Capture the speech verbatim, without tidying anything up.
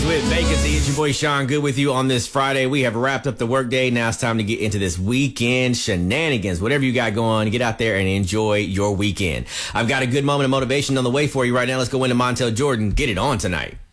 with Vacancy. It's your boy Sean Good with you on this Friday. We have wrapped up the workday. Now it's time to get into this weekend shenanigans. Whatever you got going, get out there and enjoy your weekend. I've got a good moment of motivation on the way for you right now. Let's go into Montel Jordan. Get it on tonight.